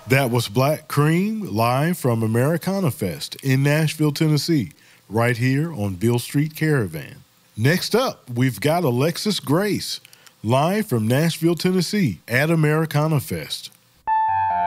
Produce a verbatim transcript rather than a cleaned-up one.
That was Black Cream live from Americana Fest in Nashville, Tennessee, right here on Beale Street Caravan. Next up, we've got Alexis Grace live from Nashville, Tennessee at Americana Fest.